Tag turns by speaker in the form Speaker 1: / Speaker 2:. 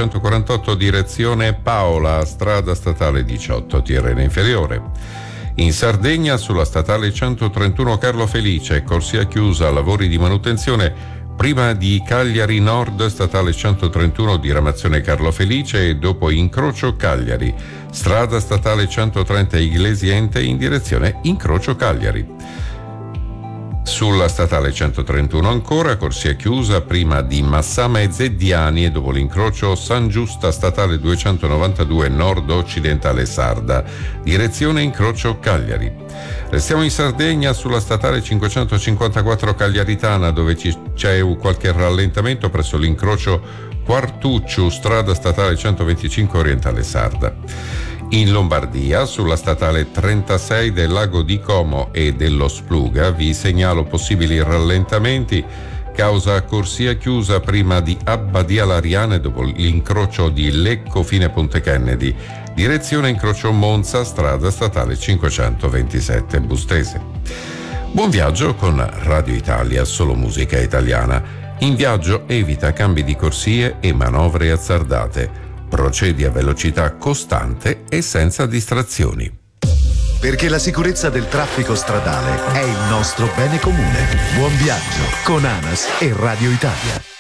Speaker 1: 148 direzione Paola, strada statale 18 Tirrenia Inferiore. In Sardegna sulla statale 131 Carlo Felice, corsia chiusa, lavori di manutenzione prima di Cagliari Nord, statale 131 diramazione Carlo Felice e dopo incrocio Cagliari, strada statale 130 Iglesiente in direzione incrocio Cagliari. Sulla statale 131 ancora, corsia chiusa prima di Massama e Zeddiani e dopo l'incrocio San Giusta, statale 292 nord-occidentale Sarda, direzione incrocio Cagliari. Restiamo in Sardegna sulla statale 554 Cagliaritana, dove c'è qualche rallentamento presso l'incrocio Quartucciu, strada statale 125 orientale Sarda. In Lombardia, sulla statale 36 del Lago di Como e dello Spluga, vi segnalo possibili rallentamenti causa corsia chiusa prima di Abbadia Lariane dopo l'incrocio di Lecco fine Ponte Kennedy, direzione incrocio Monza, strada statale 527 Bustese. Buon viaggio con Radio Italia, solo musica italiana. In viaggio evita cambi di corsie e manovre azzardate. Procedi a velocità costante e senza distrazioni.
Speaker 2: Perché la sicurezza del traffico stradale è il nostro bene comune. Buon viaggio con ANAS e Radio Italia.